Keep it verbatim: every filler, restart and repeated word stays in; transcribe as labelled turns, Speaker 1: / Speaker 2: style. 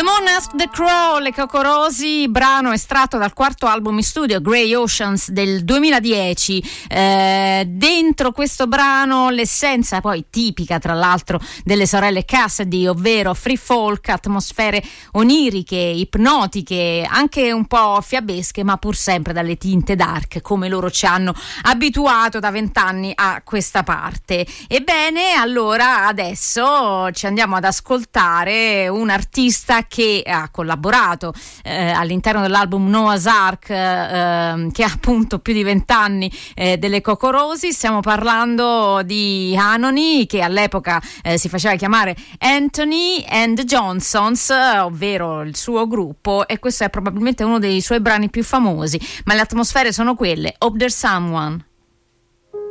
Speaker 1: The Moon Asked the Crow, le Cocorosi, brano estratto dal quarto album in studio Grey Oceans del duemiladieci. Eh, dentro questo brano l'essenza poi tipica tra l'altro delle sorelle Cassidy, ovvero free folk, atmosfere oniriche, ipnotiche, anche un po' fiabesche, ma pur sempre dalle tinte dark, come loro ci hanno abituato da vent'anni a questa parte. Ebbene, allora adesso ci andiamo ad ascoltare un artista che ha collaborato eh, all'interno dell'album Noah's Ark, eh, che ha appunto più di vent'anni eh, delle Cocorosi. Stiamo parlando di Anony, che all'epoca eh, si faceva chiamare Anthony and the Johnsons, ovvero il suo gruppo, e questo è probabilmente uno dei suoi brani più famosi, ma le atmosfere sono quelle. Hope There's Someone.